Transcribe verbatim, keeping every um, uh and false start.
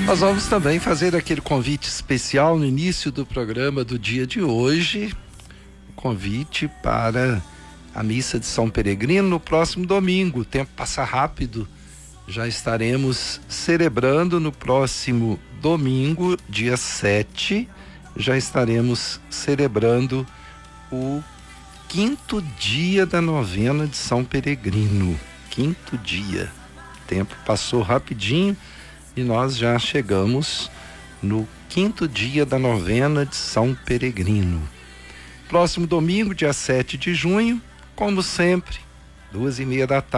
Nós vamos também fazer aquele convite especial no início do programa do dia de hoje, o convite para a missa de São Peregrino no próximo domingo. O tempo passa rápido, já estaremos celebrando no próximo domingo, dia sete, já estaremos celebrando o quinto dia da novena de São Peregrino. Quinto dia. O tempo passou rapidinho e nós já chegamos no quinto dia da novena de São Peregrino. Próximo domingo, dia sete de junho, como sempre, duas e meia da tarde.